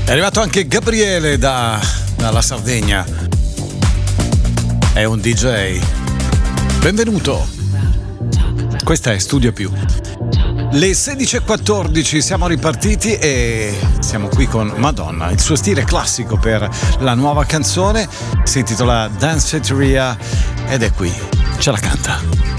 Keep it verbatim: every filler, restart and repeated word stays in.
È arrivato anche Gabriele da, dalla Sardegna. È un D J. Benvenuto. Questa è Studio Più. Le sedici e quattordici siamo ripartiti e siamo qui con Madonna, il suo stile classico per la nuova canzone si intitola Danceteria ed è qui, ce la canta.